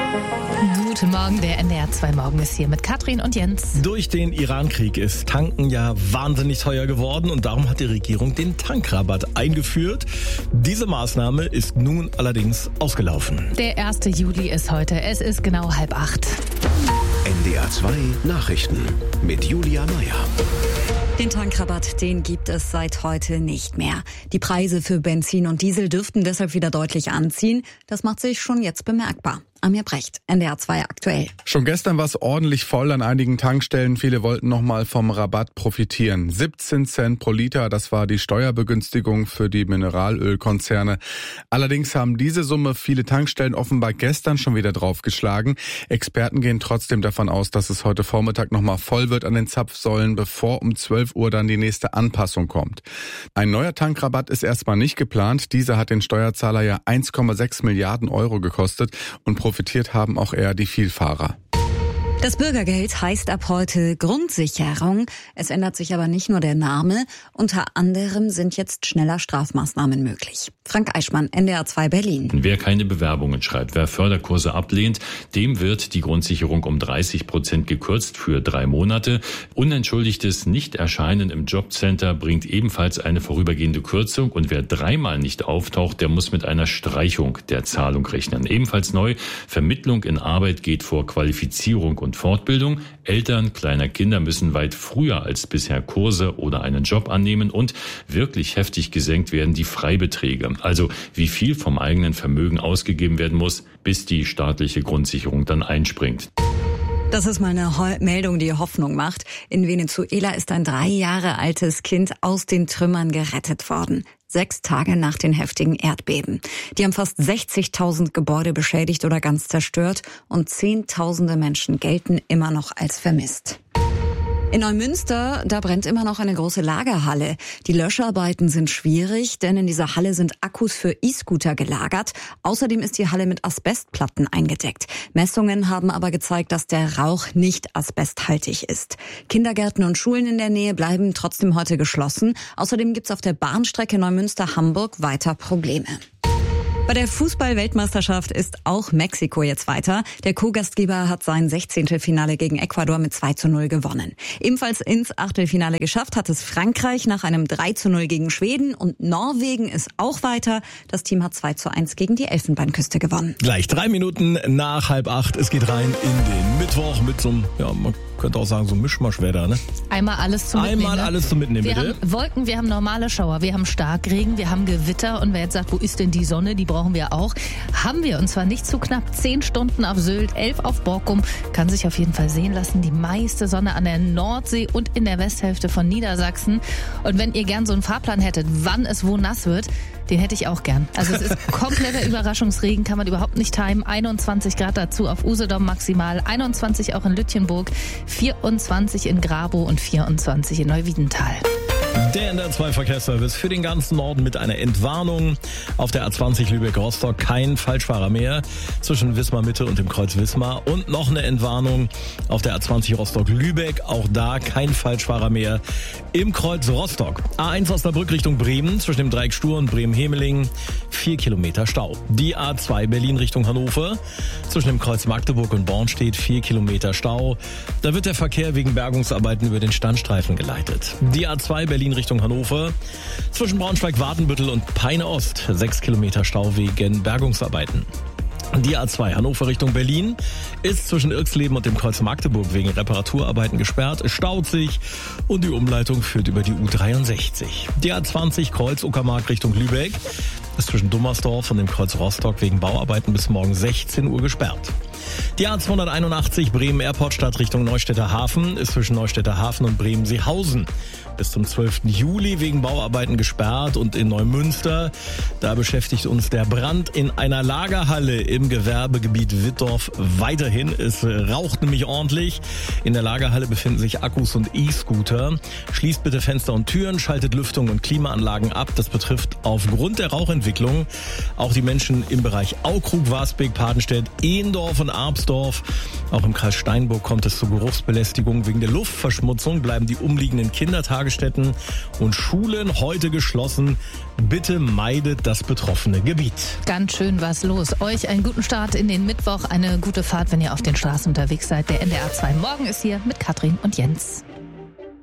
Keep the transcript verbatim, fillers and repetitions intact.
Guten Morgen, der N D R zwei Morgen ist hier mit Katrin und Jens. Durch den Iran-Krieg ist Tanken ja wahnsinnig teuer geworden und darum hat die Regierung den Tankrabatt eingeführt. Diese Maßnahme ist nun allerdings ausgelaufen. Der erste Juli ist heute, es ist genau halb acht. N D R zwei Nachrichten mit Julia Meyer. Den Tankrabatt, den gibt es seit heute nicht mehr. Die Preise für Benzin und Diesel dürften deshalb wieder deutlich anziehen. Das macht sich schon jetzt bemerkbar. Amir Brecht, N D R zwei aktuell. Schon gestern war es ordentlich voll an einigen Tankstellen. Viele wollten nochmal vom Rabatt profitieren. siebzehn Cent pro Liter, das war die Steuerbegünstigung für die Mineralölkonzerne. Allerdings haben diese Summe viele Tankstellen offenbar gestern schon wieder draufgeschlagen. Experten gehen trotzdem davon aus, dass es heute Vormittag nochmal voll wird an den Zapfsäulen, bevor um zwölf Uhr dann die nächste Anpassung kommt. Ein neuer Tankrabatt ist erstmal nicht geplant. Dieser hat den Steuerzahler ja eins Komma sechs Milliarden Euro gekostet und profitiert haben auch eher die Vielfahrer. Das Bürgergeld heißt ab heute Grundsicherung. Es ändert sich aber nicht nur der Name. Unter anderem sind jetzt schneller Strafmaßnahmen möglich. Frank Eichmann, N D R zwei Berlin. Wer keine Bewerbungen schreibt, wer Förderkurse ablehnt, dem wird die Grundsicherung um dreißig Prozent gekürzt für drei Monate. Unentschuldigtes Nichterscheinen im Jobcenter bringt ebenfalls eine vorübergehende Kürzung. Und wer dreimal nicht auftaucht, der muss mit einer Streichung der Zahlung rechnen. Ebenfalls neu, Vermittlung in Arbeit geht vor Qualifizierung und Fortbildung. Eltern kleiner Kinder müssen weit früher als bisher Kurse oder einen Job annehmen und wirklich heftig gesenkt werden die Freibeträge. Also wie viel vom eigenen Vermögen ausgegeben werden muss, bis die staatliche Grundsicherung dann einspringt. Das ist mal eine Ho- Meldung, die Hoffnung macht. In Venezuela ist ein drei Jahre altes Kind aus den Trümmern gerettet worden. Sechs Tage nach den heftigen Erdbeben. Die haben fast sechzigtausend Gebäude beschädigt oder ganz zerstört und Zehntausende Menschen gelten immer noch als vermisst. In Neumünster, da brennt immer noch eine große Lagerhalle. Die Löscharbeiten sind schwierig, denn in dieser Halle sind Akkus für E-Scooter gelagert. Außerdem ist die Halle mit Asbestplatten eingedeckt. Messungen haben aber gezeigt, dass der Rauch nicht asbesthaltig ist. Kindergärten und Schulen in der Nähe bleiben trotzdem heute geschlossen. Außerdem gibt's auf der Bahnstrecke Neumünster-Hamburg weiter Probleme. Bei der Fußball-Weltmeisterschaft ist auch Mexiko jetzt weiter. Der Co-Gastgeber hat sein Sechzehntelfinale gegen Ecuador mit zwei zu null gewonnen. Ebenfalls ins Achtelfinale geschafft hat es Frankreich nach einem drei zu null gegen Schweden und Norwegen ist auch weiter. Das Team hat zwei zu eins gegen die Elfenbeinküste gewonnen. Gleich drei Minuten nach halb acht. Es geht rein in den Mittwoch mit so einem, ja, man könnte auch sagen, so ein Mischmaschwetter, ne? Einmal alles zum Mitnehmen. Einmal ne? alles zum Mitnehmen, wir bitte. Haben Wolken, wir haben normale Schauer, wir haben Starkregen, wir haben Gewitter und wer jetzt sagt, wo ist denn die Sonne, die brauchen wir auch. Haben wir, und zwar nicht zu knapp. Zehn Stunden auf Sylt, elf auf Borkum, kann sich auf jeden Fall sehen lassen. Die meiste Sonne an der Nordsee und in der Westhälfte von Niedersachsen. Und wenn ihr gern so einen Fahrplan hättet, wann es wo nass wird, den hätte ich auch gern. Also es ist kompletter Überraschungsregen, kann man überhaupt nicht timen. einundzwanzig Grad dazu auf Usedom maximal, einundzwanzig auch in Lütjenburg, vierundzwanzig in Grabow und vierundzwanzig in Neuwiedental. Der N D R zwei Verkehrsservice für den ganzen Norden mit einer Entwarnung. Auf der A zwanzig Lübeck-Rostock kein Falschfahrer mehr zwischen Wismar Mitte und dem Kreuz Wismar. Und noch eine Entwarnung auf der A zwanzig Rostock-Lübeck. Auch da kein Falschfahrer mehr im Kreuz Rostock. A eins Osnabrück Richtung Bremen zwischen dem Dreieck Stur und Bremen-Hemeling. Vier Kilometer Stau. Die A zwei Berlin Richtung Hannover zwischen dem Kreuz Magdeburg und Bornstedt. Vier Kilometer Stau. Da wird der Verkehr wegen Bergungsarbeiten über den Standstreifen geleitet. Die A zwei Berlin Richtung Hannover zwischen Braunschweig-Watenbüttel und Peine Ost. Sechs Kilometer Stau wegen Bergungsarbeiten. Die A zwei Hannover Richtung Berlin ist zwischen Irxleben und dem Kreuz Magdeburg wegen Reparaturarbeiten gesperrt. Es staut sich und die Umleitung führt über die U dreiundsechzig. Die A zwanzig Kreuz Uckermark Richtung Lübeck ist zwischen Dummersdorf und dem Kreuz Rostock wegen Bauarbeiten bis morgen sechzehn Uhr gesperrt. Die A zweihunderteinundachtzig Bremen-Airportstadt Richtung Neustädter Hafen ist zwischen Neustädter Hafen und Bremen-Seehausen bis zum zwölften Juli wegen Bauarbeiten gesperrt. Und in Neumünster, da beschäftigt uns der Brand in einer Lagerhalle im Gewerbegebiet Wittdorf weiterhin. Es raucht nämlich ordentlich. In der Lagerhalle befinden sich Akkus und E-Scooter. Schließt bitte Fenster und Türen, schaltet Lüftung und Klimaanlagen ab. Das betrifft aufgrund der Rauchentwicklung Entwicklung. Auch die Menschen im Bereich Aukrug, Wasbek, Padenstedt, Ehendorf und Arbsdorf. Auch im Kreis Steinburg kommt es zu Geruchsbelästigung. Wegen der Luftverschmutzung bleiben die umliegenden Kindertagesstätten und Schulen heute geschlossen. Bitte meidet das betroffene Gebiet. Ganz schön was los. Euch einen guten Start in den Mittwoch, eine gute Fahrt, wenn ihr auf den Straßen unterwegs seid. Der N D R zwei Morgen ist hier mit Katrin und Jens.